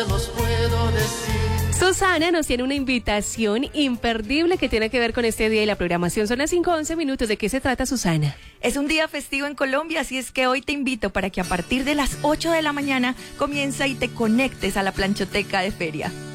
Susana nos tiene una invitación imperdible que tiene que ver con este día y la programación. Son las 5:11. ¿De qué se trata, Susana? Es un día festivo en Colombia, así es que hoy te invito para que a partir de las 8 de la mañana comienza y te conectes a la planchoteca de feria.